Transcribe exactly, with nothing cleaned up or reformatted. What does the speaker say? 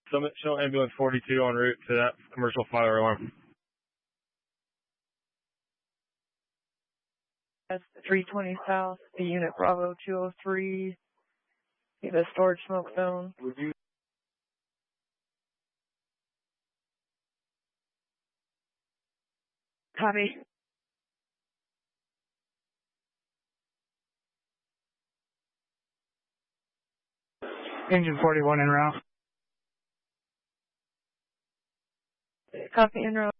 Summit, show ambulance forty-two en route to that commercial fire alarm. That's three twenty South, the unit Bravo two oh three, the storage smoke zone. Would you? Copy. Engine forty-one en route. Copy en route.